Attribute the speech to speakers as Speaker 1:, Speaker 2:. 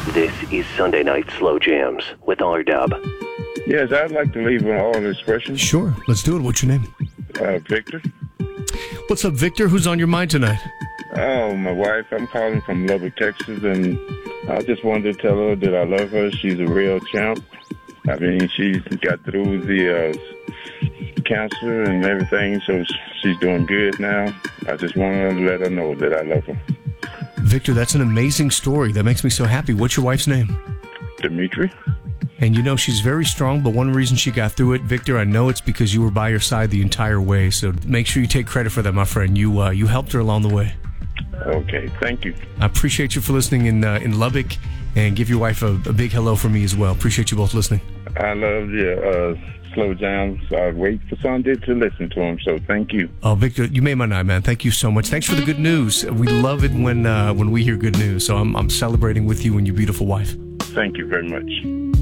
Speaker 1: This is Sunday Night Slow Jams with R-Dub.
Speaker 2: Yes, I'd like to leave an all expression.
Speaker 3: Sure, let's do it. What's your name?
Speaker 2: Victor.
Speaker 3: What's up, Victor? Who's on your mind tonight?
Speaker 2: Oh, my wife. I'm calling from Lubbock, Texas, and I just wanted to tell her that I love her. She's a real champ. I mean, she got through the cancer and everything, so she's doing good now. I just wanted to let her know that I love her.
Speaker 3: Victor, that's an amazing story. That makes me so happy. What's your wife's name?
Speaker 2: Dimitri.
Speaker 3: And you know, she's very strong, but one reason she got through it, Victor, I know it's because you were by her side the entire way. So make sure you take credit for that, my friend. You helped her along the way.
Speaker 2: Okay, thank you.
Speaker 3: I appreciate you for listening in Lubbock, and give your wife a big hello from me as well. Appreciate you both listening.
Speaker 2: I love your slow jams. I wait for Sunday to listen to them, so thank you.
Speaker 3: Oh, Victor, you made my night, man. Thank you so much. Thanks for the good news. We love it when we hear good news. So I'm celebrating with you and your beautiful wife.
Speaker 2: Thank you very much.